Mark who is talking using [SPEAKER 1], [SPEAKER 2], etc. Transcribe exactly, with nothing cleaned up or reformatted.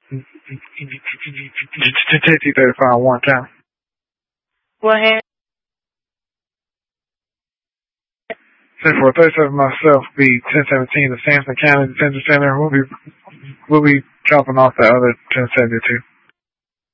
[SPEAKER 1] J T thirty-five one count.
[SPEAKER 2] What happened?
[SPEAKER 1] ten four thirty-seven myself be ten seventeen, the Sampson County Detention Center. We'll be, we'll be dropping off the other ten seventy-two.